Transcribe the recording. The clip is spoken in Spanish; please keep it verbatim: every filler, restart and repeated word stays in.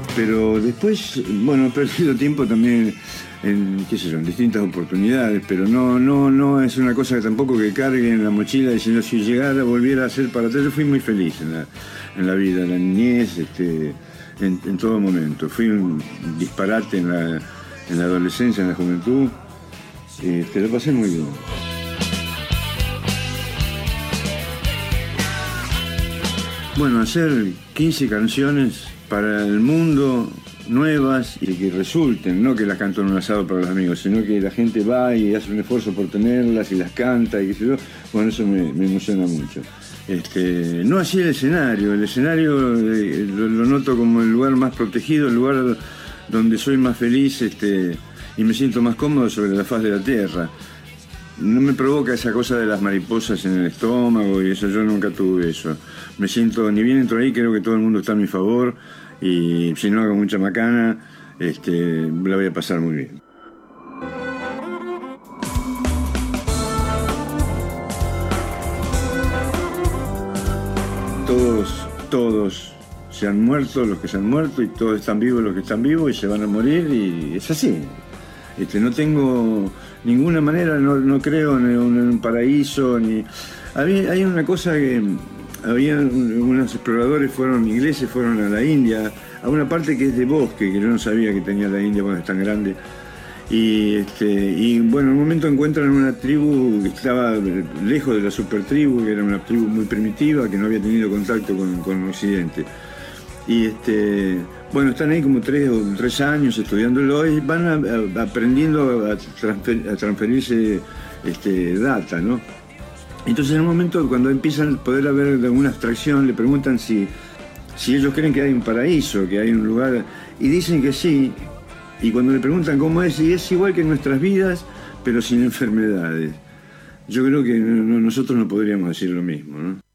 Pero después, bueno, he perdido tiempo también en, qué sé yo, en distintas oportunidades, pero no, no, no es una cosa que tampoco que cargue en la mochila diciendo si llegara, volviera a ser para atrás. Yo fui muy feliz en la, en la vida, en la niñez, este, en, en todo momento. Fui un disparate en la, en la adolescencia, en la juventud. Este, lo pasé muy bien. Bueno, hacer quince canciones para el mundo, nuevas y que resulten, no que las canto en un asado para los amigos, sino que la gente va y hace un esfuerzo por tenerlas y las canta y qué sé yo. Bueno, eso me, me emociona mucho. Este, no así el escenario, el escenario eh, lo, lo noto como el lugar más protegido, el lugar donde soy más feliz este, y me siento más cómodo sobre la faz de la tierra. No me provoca esa cosa de las mariposas en el estómago y eso, yo nunca tuve eso. Me siento, ni bien entro ahí, creo que todo el mundo está a mi favor y si no hago mucha macana, este, la voy a pasar muy bien. Todos, todos se han muerto los que se han muerto y todos están vivos los que están vivos y se van a morir y es así. Este, no tengo ninguna manera, no, no creo en un, en un paraíso, ni... Había, hay una cosa que había unos exploradores, fueron ingleses, fueron a la India, a una parte que es de bosque, que yo no sabía que tenía la India cuando es tan grande. Y, este, y bueno, en un momento encuentran una tribu que estaba lejos de la supertribu, que era una tribu muy primitiva, que no había tenido contacto con, con Occidente. Y este, bueno, están ahí como tres o tres años estudiándolo y van a, a, aprendiendo a, transfer, a transferirse este, data, ¿no? Entonces en un momento cuando empiezan a poder haber alguna abstracción, le preguntan si, si ellos creen que hay un paraíso, que hay un lugar, y dicen que sí, y cuando le preguntan cómo es, y es igual que en nuestras vidas, pero sin enfermedades. Yo creo que no, nosotros no podríamos decir lo mismo, ¿no?